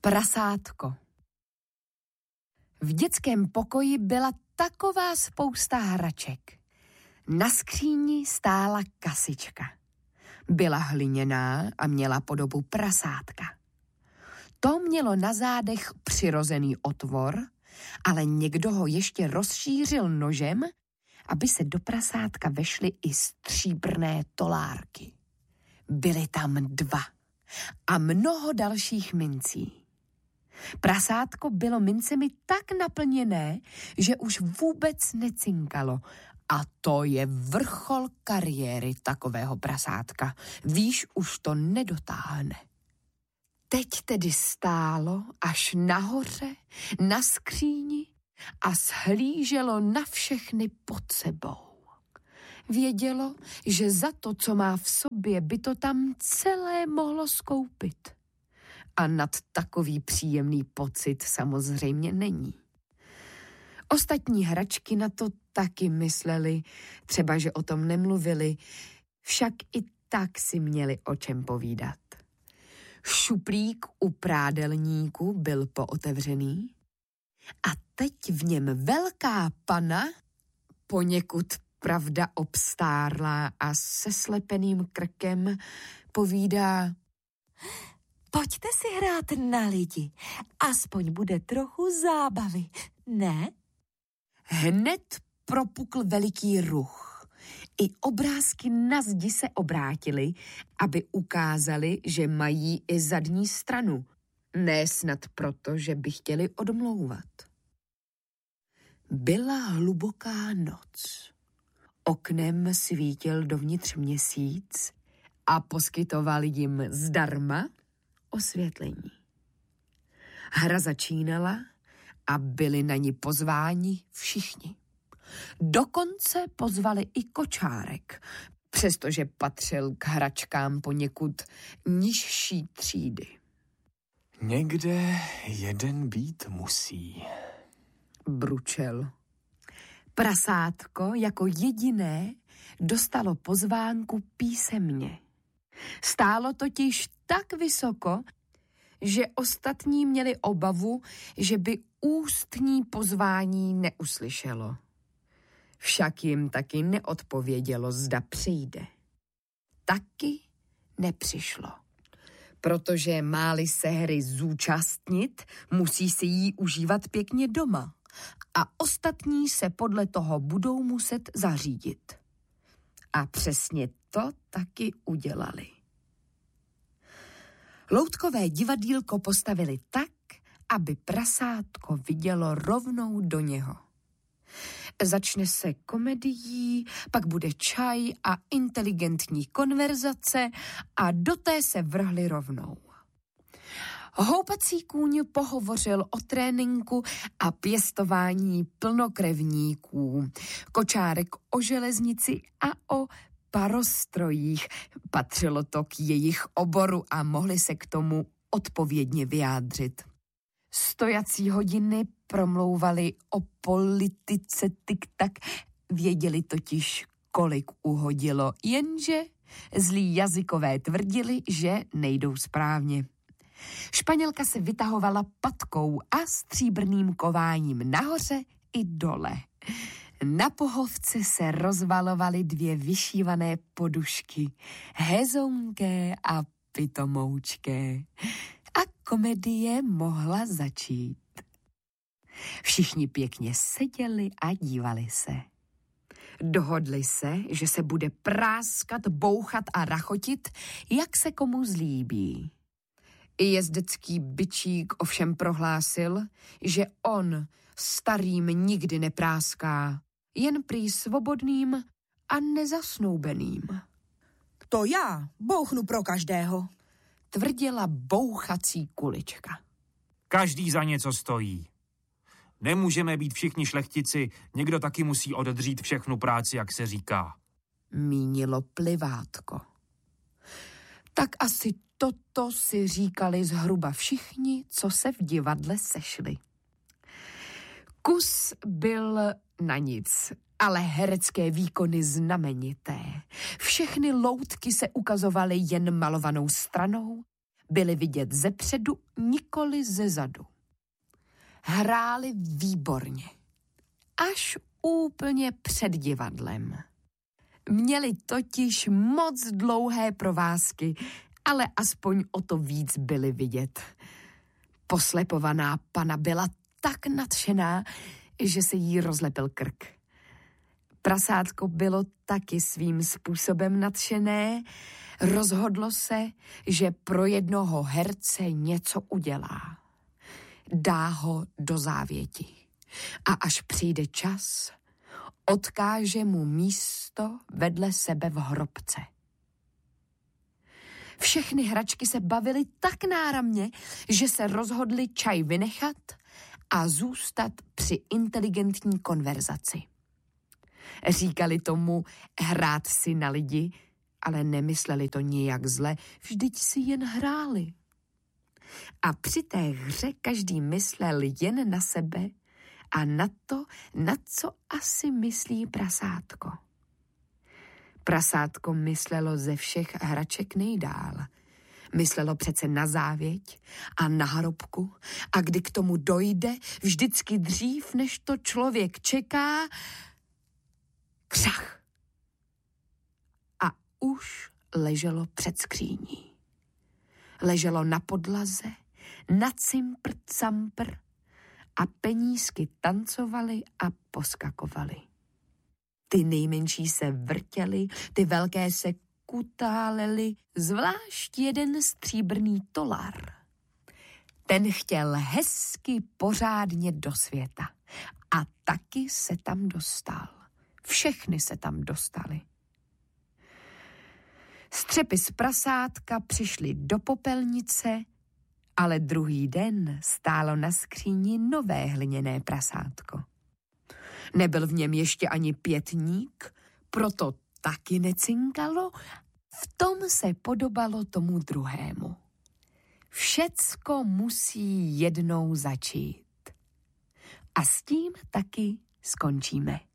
Prasátko. V dětském pokoji byla taková spousta hraček. Na skříni stála kasička. Byla hliněná a měla podobu prasátka. To mělo na zádech přirozený otvor, ale někdo ho ještě rozšířil nožem, aby se do prasátka vešly i stříbrné tolárky. Byly tam 2 a mnoho dalších mincí. Prasátko bylo mincemi tak naplněné, že už vůbec necinkalo. A to je vrchol kariéry takového prasátka. Víš, už to nedotáhne. Teď tedy stálo až nahoře, na skříni a shlíželo na všechny pod sebou. Vědělo, že za to, co má v sobě, by to tam celé mohlo skoupit. A nad takový příjemný pocit samozřejmě není. Ostatní hračky na to taky mysleli, třeba, že o tom nemluvili, však i tak si měli o čem povídat. Šuplík u prádelníku byl pootevřený a teď v něm velká pana, poněkud pravda obstárlá a se slepeným krkem, povídá: Pojďte si hrát na lidi, aspoň bude trochu zábavy, ne? Hned propukl veliký ruch. I obrázky na zdi se obrátily, aby ukázali, že mají i zadní stranu. Ne snad proto, že by chtěli odmlouvat. Byla hluboká noc. Oknem svítil dovnitř měsíc a poskytoval jim zdarma osvětlení. Hra začínala a byli na ní pozváni všichni. Dokonce pozvali i kočárek, přestože patřil k hračkám poněkud nižší třídy. Někde jeden být musí, bručel. Prasátko jako jediné dostalo pozvánku písemně. Stálo totiž tak vysoko, že ostatní měli obavu, že by ústní pozvání neuslyšelo. Však jim taky neodpovědělo, zda přijde. Taky nepřišlo. Protože máli se hry zúčastnit, musí si ji užívat pěkně doma. A ostatní se podle toho budou muset zařídit. A přesně to taky udělali. Loutkové divadýlko postavili tak, aby prasátko vidělo rovnou do něho. Začne se komedií, pak bude čaj a inteligentní konverzace a do té se vrhli rovnou. Houpací kůň pohovořil o tréninku a pěstování plnokrevníků, kočárek o železnici a o parostrojích. Patřilo to k jejich oboru a mohli se k tomu odpovědně vyjádřit. Stojací hodiny promlouvali o politice tik-tak, věděli totiž, kolik uhodilo, jenže zlí jazykové tvrdili, že nejdou správně. Španělka se vytahovala patkou a stříbrným kováním nahoře i dole. Na pohovce se rozvalovaly 2 vyšívané podušky, hezounké a pitomoučké. A komedie mohla začít. Všichni pěkně seděli a dívali se. Dohodli se, že se bude práskat, bouchat a rachotit, jak se komu zlíbí. I jezdecký bičík ovšem prohlásil, že on starým nikdy nepráská, jen prý svobodným a nezasnoubeným. To já bouchnu pro každého, tvrdila bouchací kulička. Každý za něco stojí. Nemůžeme být všichni šlechtici, někdo taky musí odedřít všechnu práci, jak se říká. Mínilo plivátko. Tak asi toto si říkali zhruba všichni, co se v divadle sešli. Kus byl na nic, ale herecké výkony znamenité. Všechny loutky se ukazovaly jen malovanou stranou, byly vidět zepředu, nikoli zezadu. Hráli výborně. Až úplně před divadlem. Měli totiž moc dlouhé provázky, ale aspoň o to víc byli vidět. Poslepovaná pana byla tak nadšená, že se jí rozlepil krk. Prasátko bylo taky svým způsobem nadšené, rozhodlo se, že pro jednoho herce něco udělá. Dá ho do závěti. A až přijde čas, odkáže mu místo vedle sebe v hrobce. Všechny hračky se bavily tak náramně, že se rozhodly čaj vynechat a zůstat při inteligentní konverzaci. Říkali tomu hrát si na lidi, ale nemysleli to nijak zle, vždyť si jen hráli. A při té hře každý myslel jen na sebe a na to, na co asi myslí prasátko. Prasátko myslelo ze všech hraček nejdál. Myslelo přece na závěť a na hrobku a kdy k tomu dojde, vždycky dřív, než to člověk čeká, křach. A už leželo před skříní. Leželo na podlaze, na cimpr-campr a penízky tancovaly a poskakovaly. Ty nejmenší se vrtěly, ty velké se kutálely, zvlášť jeden stříbrný tolar. Ten chtěl hezky pořádně do světa a taky se tam dostal. Všechny se tam dostali. Střepy z prasátka přišly do popelnice, ale druhý den stálo na skříni nové hliněné prasátko. Nebyl v něm ještě ani pětník, proto taky necinkalo, v tom se podobalo tomu druhému. Všecko musí jednou začít. A s tím taky skončíme.